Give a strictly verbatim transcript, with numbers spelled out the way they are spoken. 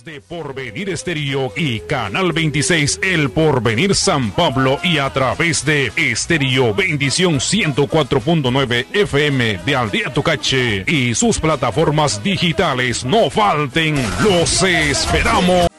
De Porvenir Estéreo y Canal veintiséis El Porvenir San Pablo y a través de Estéreo Bendición ciento cuatro punto nueve F M de Aldea Tocache y sus plataformas digitales. No falten, los esperamos.